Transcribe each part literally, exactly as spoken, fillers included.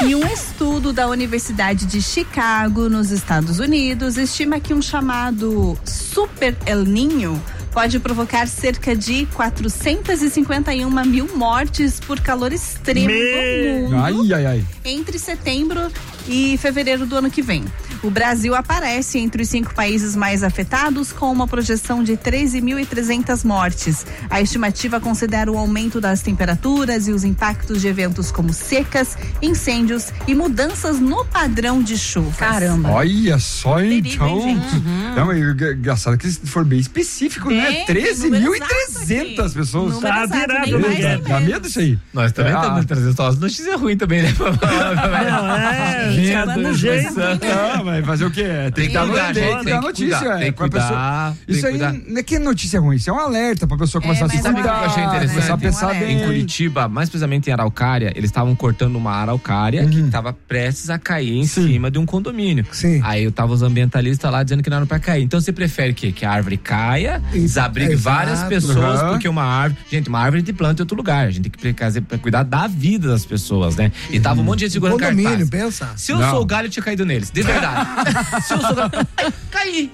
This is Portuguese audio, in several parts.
E um estudo da Universidade de Chicago, nos Estados Unidos, estima que um chamado Super El Niño pode provocar cerca de quatrocentos e cinquenta e uma mil mortes por calor extremo Me... no mundo ai, ai, ai. entre setembro e fevereiro do ano que vem. O Brasil aparece entre os cinco países mais afetados, com uma projeção de treze mil e trezentas mortes. A estimativa considera o aumento das temperaturas e os impactos de eventos como secas, incêndios e mudanças no padrão de chuva. Caramba. Olha só, Terrível, então. hein, gente? Uhum. Não, é engraçado que for bem específico, né? É, treze mil e trezentas pessoas. Número Tá exato, virado, nem mais, né? nem Dá menos. medo isso aí. Nós também Ah. estamos trazendo só as notícias ruins também, né? Não, é, gente, medo, manda gente. Não, vai fazer o quê? Tem que dar cuidar, tem gente, que tem dar que notícia. cuidar, é, tem que pra pessoa- cuidar, tem Isso que aí cuidar. não é que é notícia ruim, isso é um alerta pra pessoa começar a se mas Sabe o que eu cuidar. achei interessante? Começar a pensar Um alerta. bem. Em Curitiba, mais precisamente em Araucária, eles estavam cortando uma araucária que estava prestes a cair em Sim. cima de um condomínio. Sim. Aí eu tava os ambientalistas lá dizendo que não era pra cair. Então você prefere que, que a árvore caia, desabrigue Exato. várias pessoas, Uhum. porque uma árvore. Gente, uma árvore de planta em outro lugar. A gente tem que fazer pra cuidar da vida das pessoas, né? E tava um monte de gente segurando Condomínio, cartaz. pensa. Se eu Não. sou o galho, eu tinha caído neles. De verdade. Se eu sou o galho. Ai, caí.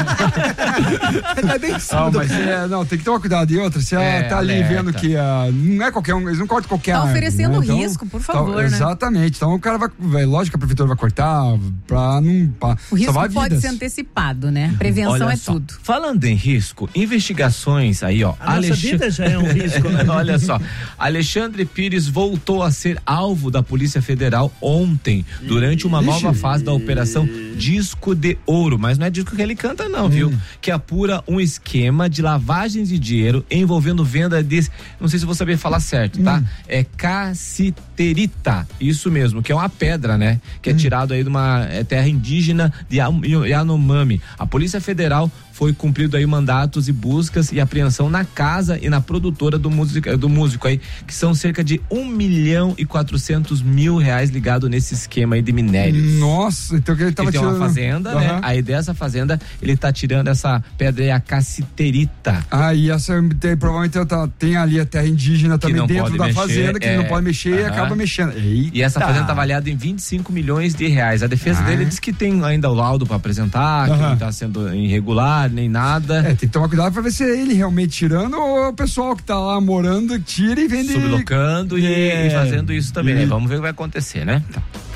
Tá bem em cima Não, do mas é, não, tem que tomar cuidado. E outra, se ela É, tá ali alerta. vendo que ah, não é qualquer um, eles não cortam qualquer Tá árvore, oferecendo né? Então, risco, por tá- favor, né? Exatamente. Então o cara vai, vai, lógico que a prefeitura vai cortar pra não pra O risco salvar pode vidas. ser antecipado, né? Prevenção Olha é só, tudo. falando em risco, investigações aí, ó. A nossa vida já é um risco, né? Olha só, Alexandre Pires voltou a ser alvo da Polícia Federal ontem, durante uma nova fase da operação Disco de Ouro, mas não é disco que ele canta não, viu? Que apura um esquema de lavagem de dinheiro envolvendo venda de, não sei se eu vou saber falar certo, tá? É cassiterita, isso mesmo, que é uma pedra, né? Que é tirado aí de uma é, terra indígena de Yanomami. A Polícia Federal foi cumprido aí mandatos e buscas e apreensão na casa e na produtora do músico, do músico aí, que são cerca de um milhão e quatrocentos mil reais ligado nesse esquema aí de minérios. Nossa, então que ele tava Ele tem tirando... uma fazenda, né? Aham. Aí dessa fazenda ele tá tirando essa pedra aí, a cassiterita. Ah, e essa tem, provavelmente tá, tem ali a terra indígena Que também não dentro pode da mexer, fazenda, que é, ele não pode mexer e aham. acaba mexendo. Eita. E essa fazenda tá avaliada em vinte e cinco milhões de reais. A defesa Ah. dele diz que tem ainda o laudo para apresentar, que Aham. não tá sendo irregular, nem nada. É, tem que tomar cuidado pra ver se é ele realmente tirando ou o pessoal que tá lá morando tira e vende. Sublocando e, É. e fazendo isso também, né? E- Vamos ver o que vai acontecer, né? Tá.